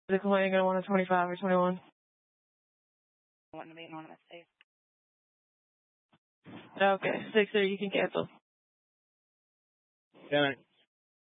The complaint going to want a 25 or 21? Want to be anonymous, safe. Okay, 6-3, you can cancel. Damn it.